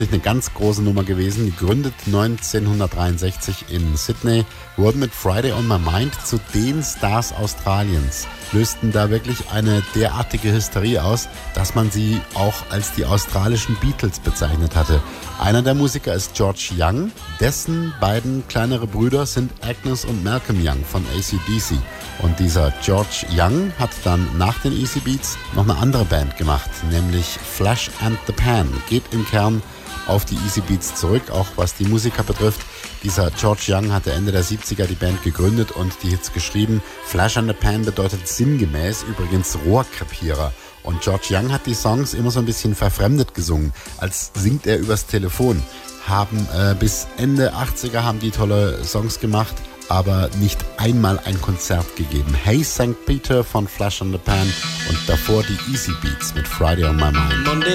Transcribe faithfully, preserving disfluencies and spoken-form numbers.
eine ganz große Nummer gewesen. Gegründet neunzehnhundertdreiundsechzig in Sydney, wurden mit Friday on My Mind zu den Stars Australiens, lösten da wirklich eine derartige Hysterie aus, dass man sie auch als die australischen Beatles bezeichnet hatte. Einer der Musiker ist George Young, dessen beiden kleinere Brüder sind Agnes und Malcolm Young von A C D C. Und dieser George Young hat dann nach den Easy Beats noch eine andere Band gemacht, nämlich Flash and the Pan. Geht im Kern auf die Easy Beats zurück, auch was die Musiker betrifft. Dieser George Young hatte Ende der siebziger die Band gegründet und die Hits geschrieben. Flash and the Pan bedeutet sinngemäß übrigens Rohrkrepierer. Und George Young hat die Songs immer so ein bisschen verfremdet gesungen, als singt er übers Telefon. Haben äh, bis Ende achtziger haben die tolle Songs gemacht, aber nicht einmal ein Konzert gegeben. Hey Sankt Peter von Flash and the Pan und davor die Easy Beats mit Friday on My Mind.